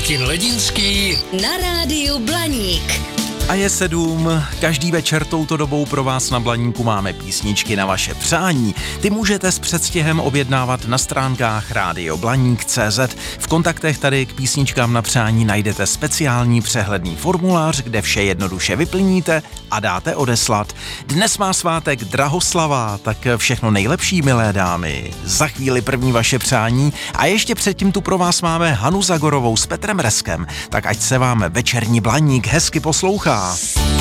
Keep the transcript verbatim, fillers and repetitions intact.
Martin Ledínský na rádiu Blaník. A je sedm, každý večer touto dobou pro vás na Blaníku máme písničky na vaše přání. Ty můžete s předstihem objednávat na stránkách rádio blaník tečka cé zet. V kontaktech tady k písničkám na přání najdete speciální přehledný formulář, kde vše jednoduše vyplníte a dáte odeslat. Dnes má svátek Drahoslava, tak všechno nejlepší, milé dámy. Za chvíli první vaše přání a ještě předtím tu pro vás máme Hanu Zagorovou s Petrem Reskem. Tak ať se vám večerní Blaník hezky poslouchá.